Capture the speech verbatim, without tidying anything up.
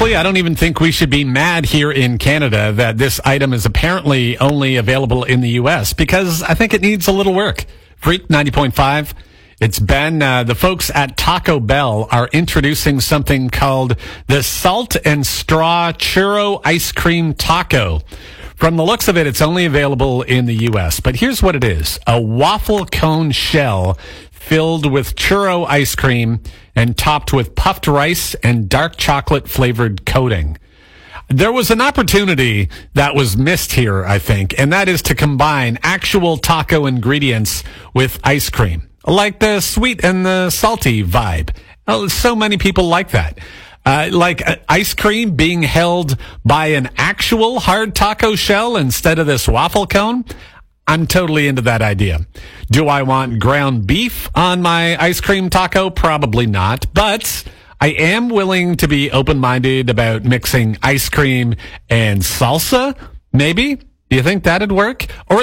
honestly, I don't even think we should be mad here in Canada that this item is apparently only available in the U S because I think it needs a little work. Freak ninety point five. It's Ben. Uh, the folks at Taco Bell are introducing something called the Salt and Straw Churro Ice Cream Taco. From the looks of it, it's only available in the U S, but here's what it is. A waffle cone shell filled with churro ice cream and topped with puffed rice and dark chocolate flavored coating. There was an opportunity that was missed here, I think, and that is to combine actual taco ingredients with ice cream, like the sweet and the salty vibe. Oh, so many people like that. Uh, like uh, ice cream being held by an actual hard taco shell instead of this waffle cone. I'm totally into that idea. Do I want ground beef on my ice cream taco? Probably not, but I am willing to be open-minded about mixing ice cream and salsa, maybe. Do you think that'd work? Or